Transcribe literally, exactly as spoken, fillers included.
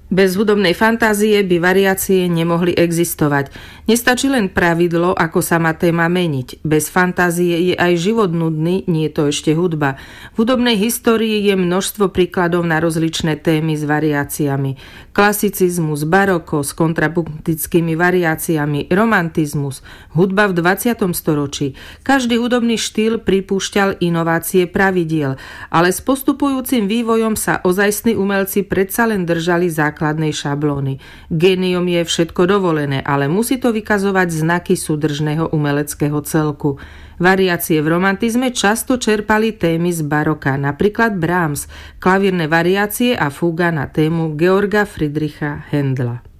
Bez hudobnej fantázie by variácie nemohli existovať. Nestačí len pravidlo, ako sa má téma meniť. Bez fantázie je aj život nudný, nie je to ešte hudba. V hudobnej histórii je množstvo príkladov na rozličné témy s variáciami. Klasicizmus, baroko s kontrapunktickými variáciami, romantizmus, hudba v dvadsiatom storočí. Každý hudobný štýl pripúšťal inovácie pravidiel, ale s postupujúcim vývojom sa ozajstní umelci predsa len držali základných základnej šablóny. Géniom je všetko dovolené, ale musí to vykazovať znaky súdržného umeleckého celku. Variácie v romantizme často čerpali témy z baroka, napríklad Brahms, klavírne variácie a fúga na tému Georga Friedricha Händla.